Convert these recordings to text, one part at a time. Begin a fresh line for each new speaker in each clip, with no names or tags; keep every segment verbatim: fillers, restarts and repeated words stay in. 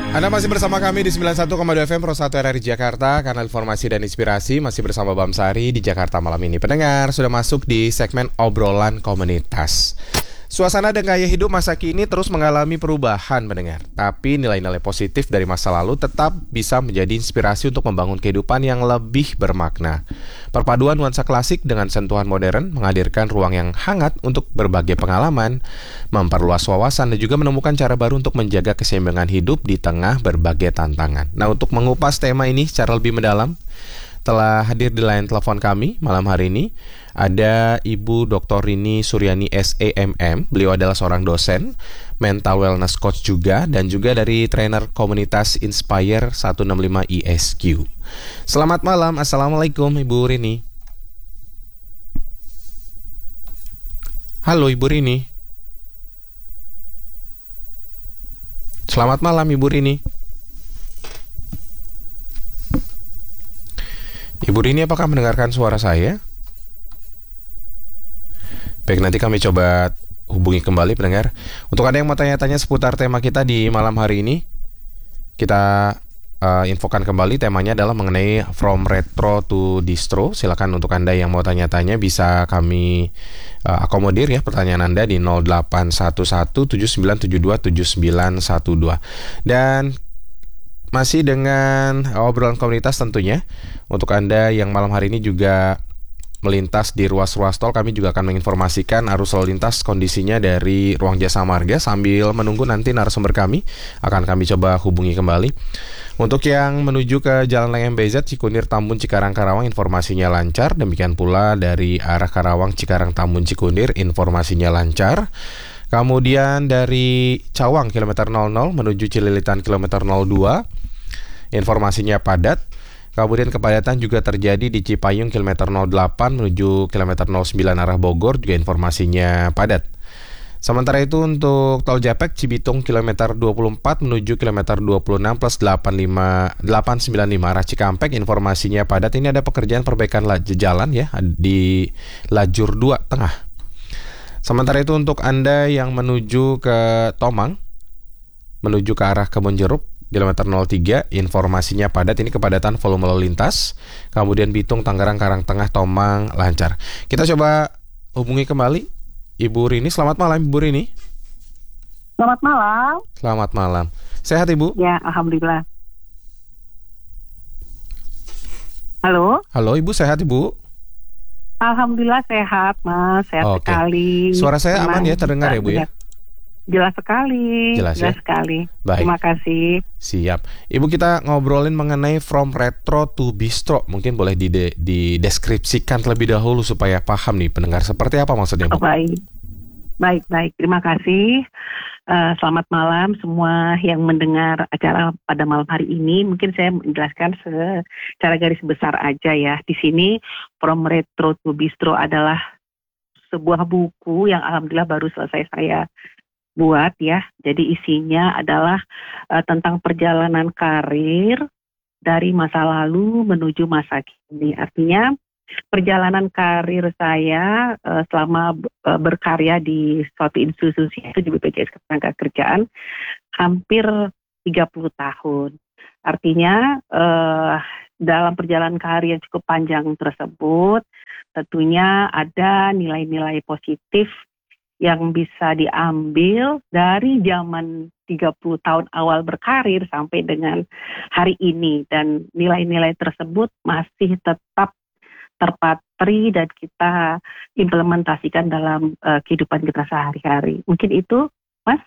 Anda masih bersama kami di sembilan puluh satu koma dua F M Pro satu R R I Jakarta, kanal informasi dan inspirasi, masih bersama Bamsari di Jakarta malam ini. Pendengar sudah masuk di segmen obrolan komunitas. Suasana dan gaya hidup masa kini terus mengalami perubahan, pendengar. Tapi nilai-nilai positif dari masa lalu tetap bisa menjadi inspirasi untuk membangun kehidupan yang lebih bermakna. Perpaduan nuansa klasik dengan sentuhan modern menghadirkan ruang yang hangat untuk berbagai pengalaman, memperluas wawasan, dan juga menemukan cara baru untuk menjaga keseimbangan hidup di tengah berbagai tantangan. Nah, untuk mengupas tema ini secara lebih mendalam, telah hadir di line telepon kami malam hari ini ada Ibu Doktor Rini Suryani S A M M. Beliau adalah seorang dosen, mental wellness coach juga, dan juga dari trainer komunitas Inspire seratus enam puluh lima I S Q. Selamat malam, Assalamualaikum Ibu Rini. Halo Ibu Rini. Selamat malam Ibu Rini. Ibu Rini, apakah mendengarkan suara saya? Baik, nanti kami coba hubungi kembali pendengar. Untuk Anda yang mau tanya-tanya seputar tema kita di malam hari ini, kita uh, infokan kembali. Temanya adalah mengenai From Retro to Distro. Silakan untuk Anda yang mau tanya-tanya bisa kami uh, akomodir ya pertanyaan Anda di nol delapan satu satu tujuh sembilan tujuh dua tujuh sembilan satu dua. Dan masih dengan obrolan komunitas tentunya. Untuk Anda yang malam hari ini juga melintas di ruas-ruas tol, kami juga akan menginformasikan arus lalu lintas kondisinya dari Ruang Jasa Marga sambil menunggu nanti narasumber kami akan kami coba hubungi kembali. Untuk yang menuju ke Jalan Layang M B Z Cikunir Tambun Cikarang Karawang, informasinya lancar. Demikian pula dari arah Karawang Cikarang Tambun Cikunir, informasinya lancar. Kemudian dari Cawang kilometer nol nol menuju Cililitan kilometer nol dua, informasinya padat. Kemudian kepadatan juga terjadi di Cipayung kilometer nol delapan menuju kilometer nol sembilan arah Bogor, juga informasinya padat. Sementara itu untuk Tol Japek Cibitung kilometer dua puluh empat menuju kilometer dua puluh enam plus delapan puluh lima, delapan sembilan lima arah Cikampek, informasinya padat. Ini ada pekerjaan perbaikan jalan ya di lajur dua tengah. Sementara itu untuk Anda yang menuju ke Tomang menuju ke arah Kebonjeruk kilometer nol tiga, informasinya padat. Ini kepadatan volume lalu lintas. Kemudian Bitung, Tangerang, Karangtengah, Tomang lancar. Kita coba hubungi kembali Ibu Rini. Selamat malam Ibu Rini.
Selamat malam.
Selamat malam. Sehat Ibu?
Ya, alhamdulillah. Halo.
Halo Ibu, sehat Ibu?
Alhamdulillah sehat Mas, sehat
Oke.
sekali.
Suara saya
Memang
aman ya, terdengar ya Bu ya?
Jelas sekali.
Jelas, ya?
sekali.
Baik.
Terima kasih.
Siap. Ibu, kita ngobrolin mengenai From Retro to Bistro. Mungkin boleh dide- dideskripsikan terlebih dahulu supaya paham nih pendengar seperti apa maksudnya Bu?
Oh, baik. Baik, baik. Terima kasih. Uh, selamat malam semua yang mendengar acara pada malam hari ini. Mungkin saya menjelaskan secara garis besar aja ya. Di sini From Retro to Bistro adalah sebuah buku yang alhamdulillah baru selesai saya buat ya. Jadi isinya adalah uh, tentang perjalanan karir dari masa lalu menuju masa kini. Artinya perjalanan karir saya uh, selama uh, berkarya di suatu institusi itu di B P J S Ketenagakerjaan hampir tiga puluh tahun. Artinya uh, dalam perjalanan karir yang cukup panjang tersebut tentunya ada nilai-nilai positif yang bisa diambil dari zaman tiga puluh tahun awal berkarir sampai dengan hari ini. Dan nilai-nilai tersebut masih tetap terpatri dan kita implementasikan dalam uh, kehidupan kita sehari-hari. Mungkin itu, Mas?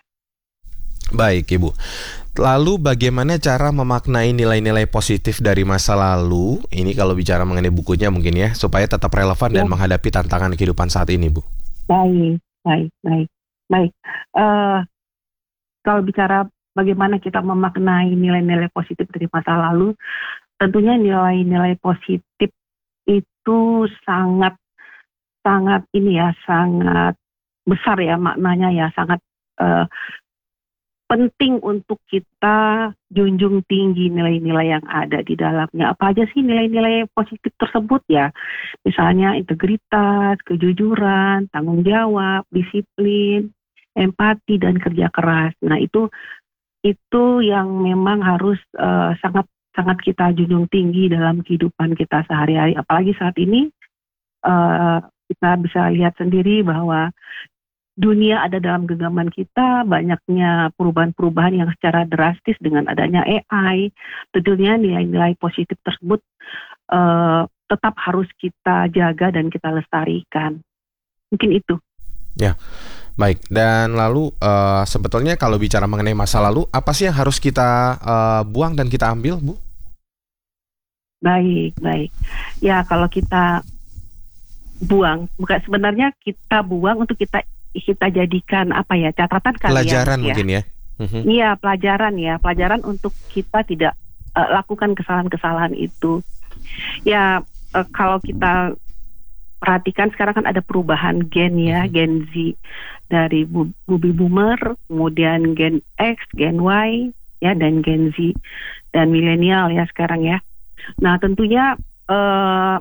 Baik Ibu. Lalu bagaimana cara memaknai nilai-nilai positif dari masa lalu? Ini kalau bicara mengenai bukunya mungkin ya, supaya tetap relevan ya, dan menghadapi tantangan kehidupan saat ini Bu.
Baik. Baik, baik, baik. Uh, kalau bicara bagaimana kita memaknai nilai-nilai positif dari masa lalu, tentunya nilai-nilai positif itu sangat, sangat ini ya, sangat besar ya maknanya ya, sangat uh, penting untuk kita junjung tinggi nilai-nilai yang ada di dalamnya. Apa aja sih nilai-nilai positif tersebut ya? Misalnya integritas, kejujuran, tanggung jawab, disiplin, empati, dan kerja keras. Nah itu itu yang memang harus uh, sangat sangat kita junjung tinggi dalam kehidupan kita sehari-hari. Apalagi saat ini uh, kita bisa lihat sendiri bahwa dunia ada dalam genggaman kita, banyaknya perubahan-perubahan yang secara drastis dengan adanya A I. Tentunya nilai-nilai positif tersebut uh, tetap harus kita jaga dan kita lestarikan. Mungkin itu.
Ya, baik. Dan lalu uh, sebetulnya kalau bicara mengenai masa lalu, apa sih yang harus kita uh, buang dan kita ambil, Bu?
Baik, baik. Ya, kalau kita buang, bukan sebenarnya kita buang untuk kita kita jadikan apa ya, catatan kalian.
Pelajaran
ya.
mungkin ya.
Iya, pelajaran ya, pelajaran untuk kita tidak uh, lakukan kesalahan-kesalahan itu. Ya, uh, kalau kita perhatikan sekarang kan ada perubahan gen ya, mm-hmm. Gen Z dari bu- baby boomer, kemudian Gen X, Gen Y, ya, dan Gen Z dan milenial ya sekarang ya. Nah, tentunya uh,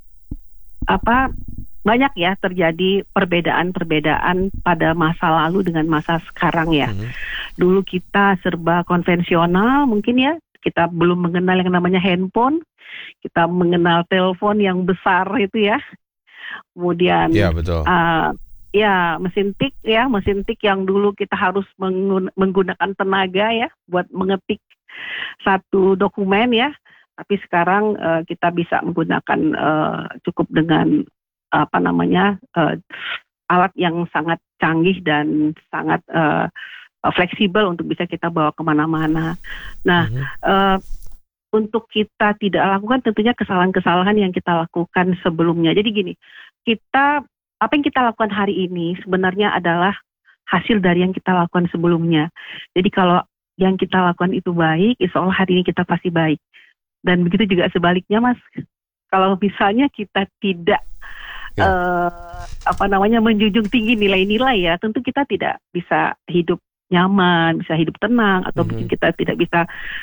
apa banyak ya terjadi perbedaan-perbedaan pada masa lalu dengan masa sekarang ya. Mm-hmm. Dulu kita serba konvensional mungkin ya, kita belum mengenal yang namanya handphone, kita mengenal telepon yang besar itu ya. Kemudian
ya, betul.
Uh, ya mesin tik ya, mesin tik yang dulu kita harus menggun- menggunakan tenaga ya buat mengetik satu dokumen ya. Tapi sekarang uh, kita bisa menggunakan uh, cukup dengan apa namanya uh, alat yang sangat canggih dan sangat uh, fleksibel untuk bisa kita bawa kemana-mana. Nah, mm-hmm. uh, untuk kita tidak lakukan tentunya kesalahan-kesalahan yang kita lakukan sebelumnya. Jadi gini, kita apa yang kita lakukan hari ini sebenarnya adalah hasil dari yang kita lakukan sebelumnya. Jadi kalau yang kita lakukan itu baik, insya Allah hari ini kita pasti baik. Dan begitu juga sebaliknya, Mas. Kalau misalnya kita tidak Ya. Uh, apa namanya menjunjung tinggi nilai-nilai ya, tentu kita tidak bisa hidup nyaman, bisa hidup tenang, atau mm-hmm. mungkin kita tidak bisa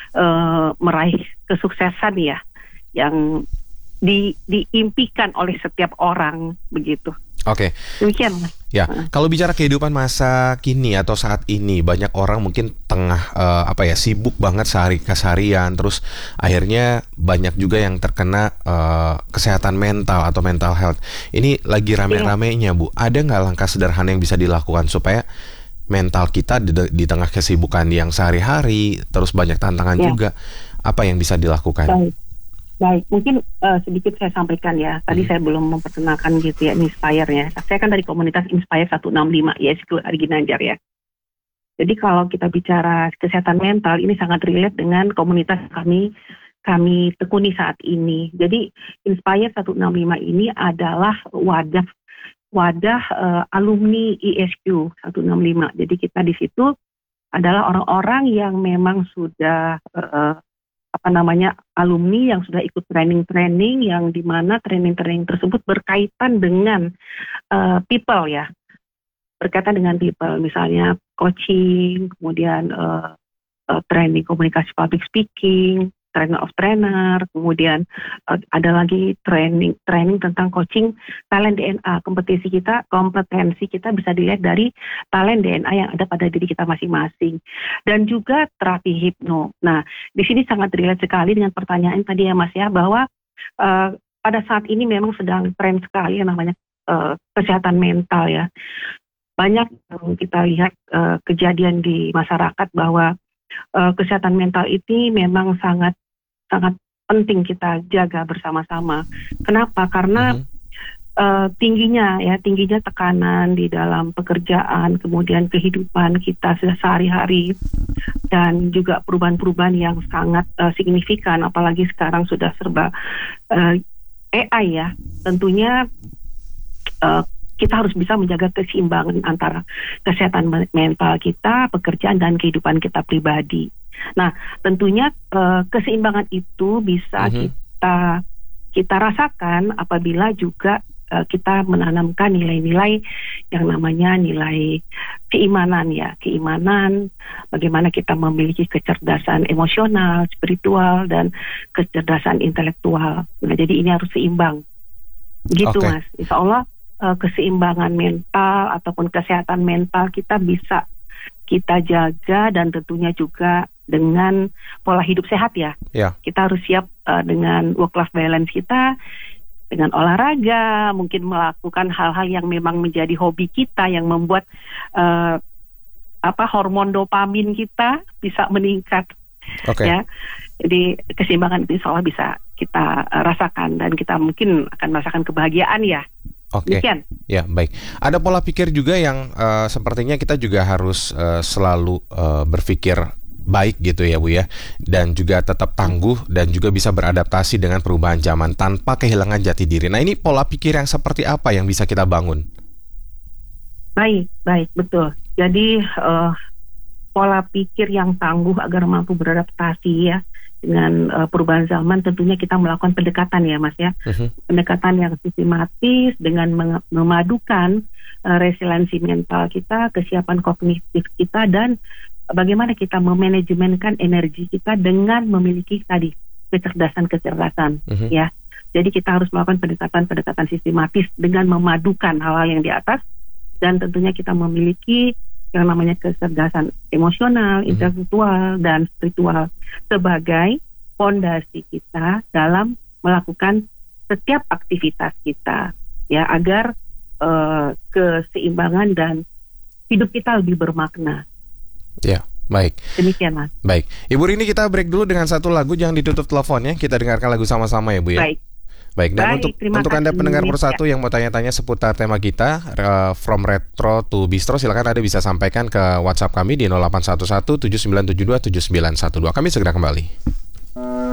uh, meraih kesuksesan ya yang di, diimpikan oleh setiap orang begitu.
Oke. Okay.
Demikian, Mas.
Ya,
uh.
kalau bicara kehidupan masa kini atau saat ini, banyak orang mungkin tengah uh, apa ya sibuk banget sehari keseharian, terus akhirnya banyak juga yang terkena uh, kesehatan mental atau mental health. Ini lagi rame-ramenya, Bu. Ada nggak langkah sederhana yang bisa dilakukan supaya mental kita di, di tengah kesibukan yang sehari-hari, terus banyak tantangan ya. juga, apa yang bisa dilakukan?
Baik. Baik, mungkin uh, sedikit saya sampaikan ya. Tadi hmm. saya belum memperkenalkan gitu ya, Inspire ya. Saya kan dari komunitas Inspire seratus enam puluh lima, I S Q Ari Ginanjar ya. Jadi kalau kita bicara kesehatan mental, ini sangat relate dengan komunitas kami kami tekuni saat ini. Jadi Inspire seratus enam puluh lima ini adalah wadah wadah uh, alumni I S Q seratus enam puluh lima. Jadi kita di situ adalah orang-orang yang memang sudah uh, apa namanya alumni yang sudah ikut training-training yang dimana training-training tersebut berkaitan dengan uh, people ya, berkaitan dengan people, misalnya coaching, kemudian uh, uh, training komunikasi public speaking, trainer of trainer, kemudian uh, ada lagi training training tentang coaching talent D N A. Kompetisi kita, kompetensi kita bisa dilihat dari talent D N A yang ada pada diri kita masing-masing. Dan juga terapi hipno. Nah, di sini sangat relate sekali dengan pertanyaan tadi ya Mas ya, bahwa uh, pada saat ini memang sedang tren sekali yang namanya uh, kesehatan mental ya. Banyak yang kita lihat uh, kejadian di masyarakat bahwa uh, kesehatan mental ini memang sangat sangat penting kita jaga bersama-sama. Kenapa? Karena mm-hmm. uh, tingginya ya tingginya tekanan di dalam pekerjaan, kemudian kehidupan kita sehari-hari, dan juga perubahan-perubahan yang sangat uh, signifikan. Apalagi sekarang sudah serba uh, A I ya. Tentunya uh, kita harus bisa menjaga keseimbangan antara kesehatan mental kita, pekerjaan, dan kehidupan kita pribadi. Nah, tentunya uh, keseimbangan itu bisa mm-hmm. kita kita rasakan apabila juga uh, kita menanamkan nilai-nilai yang namanya nilai keimanan ya, keimanan, bagaimana kita memiliki kecerdasan emosional, spiritual, dan kecerdasan intelektual. Nah, jadi ini harus seimbang, gitu okay. Mas. Insya Allah uh, keseimbangan mental ataupun kesehatan mental kita bisa kita jaga, dan tentunya juga dengan pola hidup sehat ya.
Ya.
Kita harus siap uh, dengan work-life balance kita, dengan olahraga, mungkin melakukan hal-hal yang memang menjadi hobi kita, yang membuat uh, apa hormon dopamin kita bisa meningkat.
Oke.
Ya, jadi keseimbangan itu insya Allah bisa kita uh, rasakan, dan kita mungkin akan merasakan kebahagiaan ya.
Oke.
Demikian.
Ya, baik. Ada pola pikir juga yang uh, sepertinya kita juga harus uh, selalu uh, berpikir baik gitu ya Bu ya, dan juga tetap tangguh dan juga bisa beradaptasi dengan perubahan zaman tanpa kehilangan jati diri. Nah, ini pola pikir yang seperti apa yang bisa kita bangun?
Baik, baik, betul. Jadi uh, pola pikir yang tangguh agar mampu beradaptasi ya dengan uh, perubahan zaman, tentunya kita melakukan pendekatan ya Mas ya. Uh-huh. Pendekatan yang sistematis dengan meng- memadukan uh, resiliensi mental kita, kesiapan kognitif kita, dan bagaimana kita memanajemenkan energi kita dengan memiliki tadi kecerdasan-kecerdasan uh-huh. ya. Jadi kita harus melakukan pendekatan-pendekatan sistematis dengan memadukan hal-hal yang di atas, dan tentunya kita memiliki yang namanya kecerdasan emosional, hmm. intelektual, dan spiritual sebagai fondasi kita dalam melakukan setiap aktivitas kita, ya, agar uh, keseimbangan dan hidup kita lebih bermakna.
Ya, baik.
Demikian Mas.
Baik, Ibu Rini, kita break dulu dengan satu lagu, jangan ditutup teleponnya, kita dengarkan lagu sama-sama ya Bu ya.
Baik.
Baik, dan
Baik,
untuk untuk Anda pendengar persatu yang mau tanya-tanya seputar tema kita, uh, From Retro to Bistro, silakan Anda bisa sampaikan ke WhatsApp kami di nol delapan satu satu tujuh sembilan tujuh dua tujuh sembilan satu dua. Kami segera kembali.